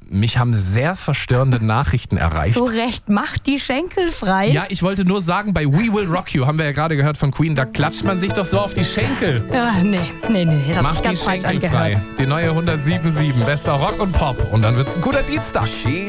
mich haben sehr verstörende Nachrichten erreicht. Zu Recht, macht die Schenkel frei. Ja, ich wollte nur sagen, bei We Will Rock You, haben wir ja gerade gehört von Queen, da klatscht man sich doch so auf die Schenkel. Nee, das hat Macht sich die ganz falsch Schenkel angehört. frei. Die neue 107.7, bester Rock und Pop. Und dann wird's ein guter Dienstag.